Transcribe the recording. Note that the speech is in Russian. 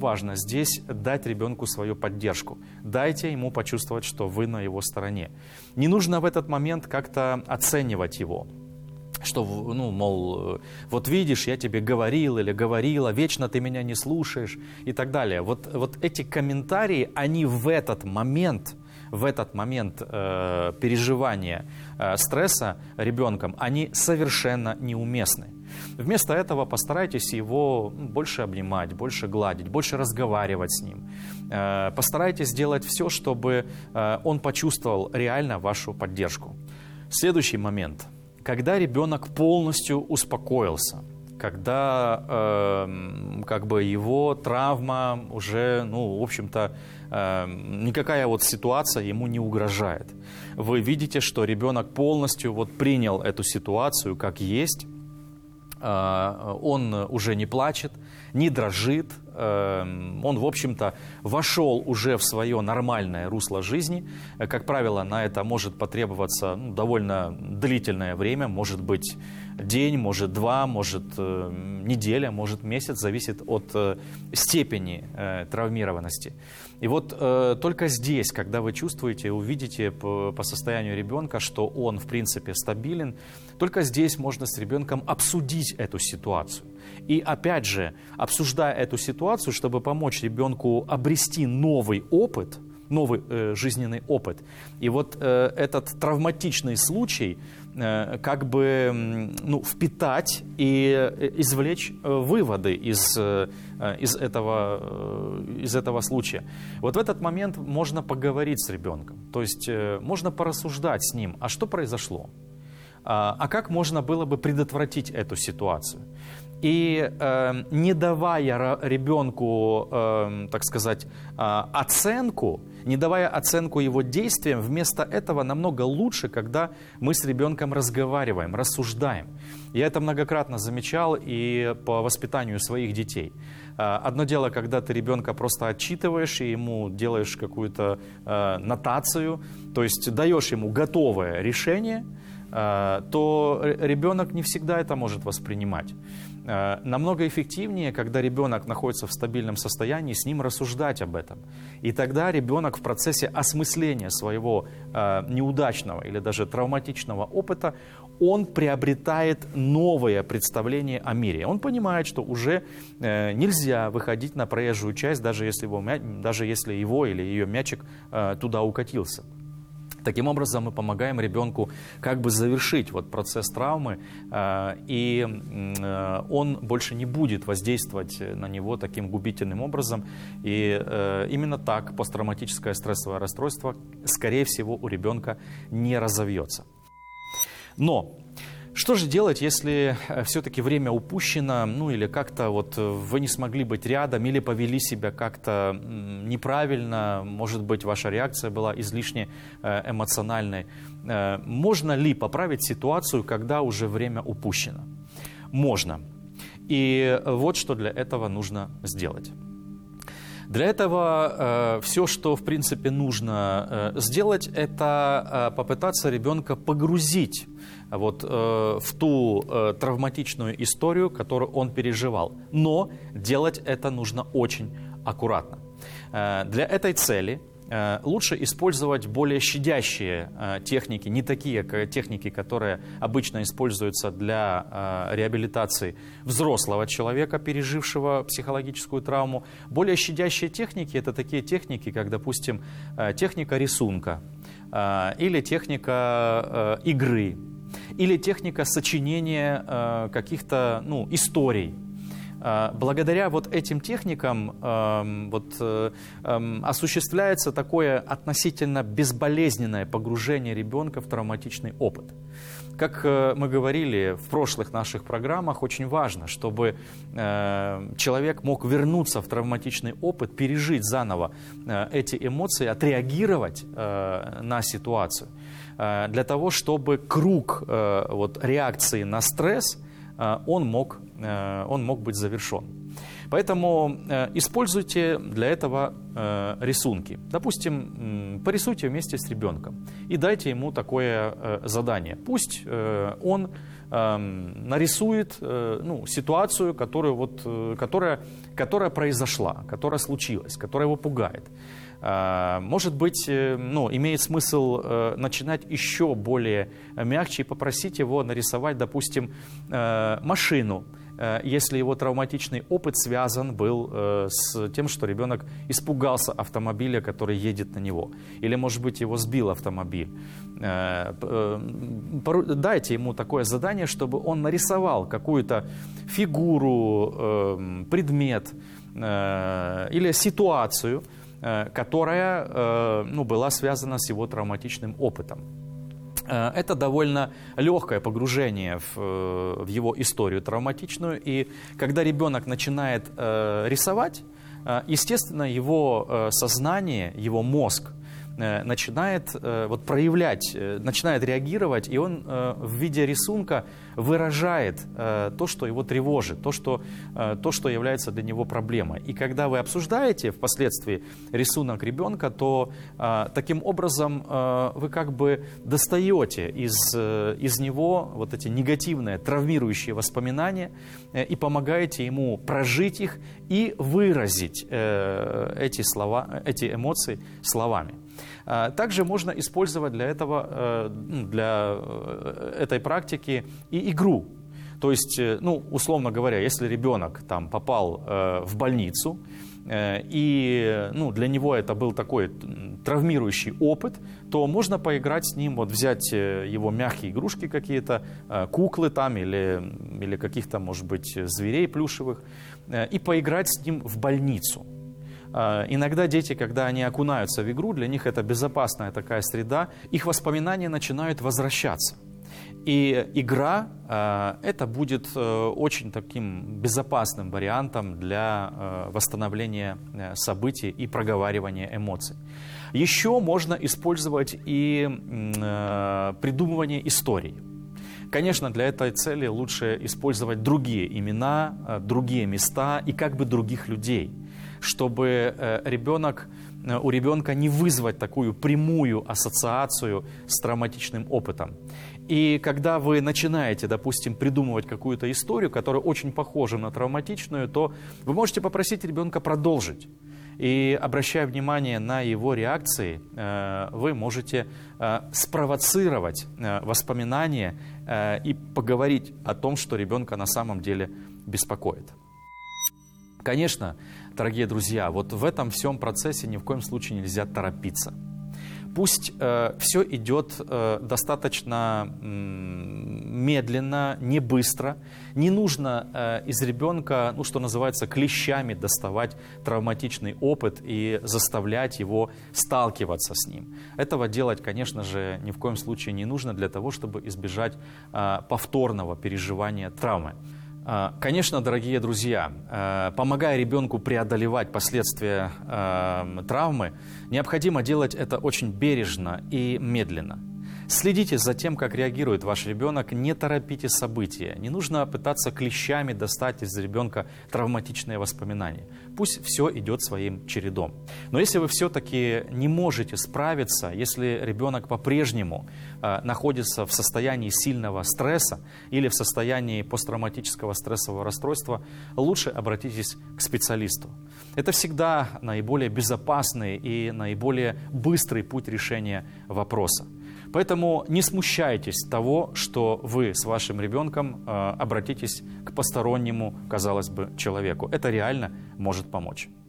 важно здесь дать ребенку свою поддержку. Дайте ему почувствовать, что вы на его стороне. Не нужно в этот момент как-то оценивать его. Что, ну, мол, вот видишь, я тебе говорил или говорила, вечно ты меня не слушаешь и так далее. Вот эти комментарии, они в этот момент переживания стресса ребенком, они совершенно неуместны. Вместо этого постарайтесь его больше обнимать, больше гладить, больше разговаривать с ним. Постарайтесь сделать все, чтобы он почувствовал реально вашу поддержку. Следующий момент. Когда ребенок полностью успокоился, когда как бы его травма уже, ну, в общем-то, никакая вот ситуация ему не угрожает. Вы видите, что ребенок полностью вот принял эту ситуацию как есть, он уже не плачет, не дрожит, он, в общем-то, вошел уже в свое нормальное русло жизни. Как правило, на это может потребоваться довольно длительное время, может быть день, может два, может неделя, может месяц, зависит от степени травмированности. И вот только здесь, когда вы чувствуете, увидите по состоянию ребенка, что он, в принципе, стабилен, только здесь можно с ребенком обсудить эту ситуацию. И опять же, обсуждая эту ситуацию, чтобы помочь ребенку обрести новый опыт, новый жизненный опыт. И вот этот травматичный случай как бы впитать и извлечь выводы из этого случая. Вот в этот момент можно поговорить с ребенком. То есть можно порассуждать с ним, а что произошло? А как можно было бы предотвратить эту ситуацию? И не давая ребенку, так сказать, оценку, не давая оценку его действиям, вместо этого намного лучше, когда мы с ребенком разговариваем, рассуждаем. Я это многократно замечал и по воспитанию своих детей. Одно дело, когда ты ребенка просто отчитываешь и ему делаешь какую-то нотацию, то есть даешь ему готовое решение, то ребенок не всегда это может воспринимать. Намного эффективнее, когда ребенок находится в стабильном состоянии, с ним рассуждать об этом. И тогда ребенок в процессе осмысления своего неудачного или даже травматичного опыта, он приобретает новое представление о мире. Он понимает, что уже нельзя выходить на проезжую часть, даже если его или ее мячик туда укатился. Таким образом, мы помогаем ребенку как бы завершить вот процесс травмы, и он больше не будет воздействовать на него таким губительным образом. И именно так посттравматическое стрессовое расстройство, скорее всего, у ребенка не разовьется. Но что же делать, если все-таки время упущено, или как-то вот вы не смогли быть рядом, или повели себя как-то неправильно, может быть, ваша реакция была излишне эмоциональной. Можно ли поправить ситуацию, когда уже время упущено? Можно. И вот что для этого нужно сделать. Для этого все, что, в принципе, нужно сделать, это попытаться ребенка погрузить вот в ту травматичную историю, которую он переживал. Но делать это нужно очень аккуратно. Для этой цели лучше использовать более щадящие техники, не такие техники, которые обычно используются для реабилитации взрослого человека, пережившего психологическую травму. Более щадящие техники – это такие техники, как, допустим, техника рисунка, или техника игры, или техника сочинения каких-то историй. Благодаря вот этим техникам осуществляется такое относительно безболезненное погружение ребенка в травматичный опыт. Как мы говорили в прошлых наших программах, очень важно, чтобы человек мог вернуться в травматичный опыт, пережить заново эти эмоции, отреагировать на ситуацию, для того, чтобы круг реакции на стресс он мог быть завершен. Поэтому используйте для этого рисунки. Допустим, порисуйте вместе с ребенком и дайте ему такое задание. Пусть он нарисует ситуацию, которая произошла, которая случилась, которая его пугает. Может быть, имеет смысл начинать еще более мягче и попросить его нарисовать, допустим, машину, если его травматичный опыт связан был с тем, что ребенок испугался автомобиля, который едет на него. Или, может быть, его сбил автомобиль. Дайте ему такое задание, чтобы он нарисовал какую-то фигуру, предмет или ситуацию, которая была связана с его травматичным опытом. Это довольно легкое погружение в его историю травматичную. И когда ребенок начинает рисовать, естественно, его сознание, его мозг начинает проявлять, начинает реагировать, и он в виде рисунка выражает то, что его тревожит, то, что является для него проблемой. И когда вы обсуждаете впоследствии рисунок ребенка, то таким образом вы как бы достаете из него вот эти негативные, травмирующие воспоминания и помогаете ему прожить их и выразить эти эмоции словами. Также можно использовать для этой практики и игру. То есть, условно говоря, если ребенок там попал в больницу, и для него это был такой травмирующий опыт, то можно поиграть с ним, взять его мягкие игрушки какие-то, куклы там или каких-то, может быть, зверей плюшевых, и поиграть с ним в больницу. Иногда дети, когда они окунаются в игру, для них это безопасная такая среда, их воспоминания начинают возвращаться. И игра это будет очень таким безопасным вариантом для восстановления событий и проговаривания эмоций. Еще можно использовать и придумывание историй. Конечно, для этой цели лучше использовать другие имена, другие места и как бы других людей, чтобы у ребенка не вызвать такую прямую ассоциацию с травматичным опытом. И когда вы начинаете, допустим, придумывать какую-то историю, которая очень похожа на травматичную, то вы можете попросить ребенка продолжить. И, обращая внимание на его реакции, вы можете спровоцировать воспоминания и поговорить о том, что ребенка на самом деле беспокоит. Конечно, дорогие друзья, в этом всем процессе ни в коем случае нельзя торопиться. Пусть все идет достаточно медленно, не быстро. Не нужно из ребенка, что называется, клещами доставать травматичный опыт и заставлять его сталкиваться с ним. Этого делать, конечно же, ни в коем случае не нужно для того, чтобы избежать повторного переживания травмы. Конечно, дорогие друзья, помогая ребенку преодолевать последствия травмы, необходимо делать это очень бережно и медленно. Следите за тем, как реагирует ваш ребенок, не торопите события. Не нужно пытаться клещами достать из ребенка травматичные воспоминания. Пусть все идет своим чередом. Но если вы все-таки не можете справиться, если ребенок по-прежнему находится в состоянии сильного стресса или в состоянии посттравматического стрессового расстройства, лучше обратитесь к специалисту. Это всегда наиболее безопасный и наиболее быстрый путь решения вопроса. Поэтому не смущайтесь того, что вы с вашим ребенком обратитесь к постороннему, казалось бы, человеку. Это реально может помочь.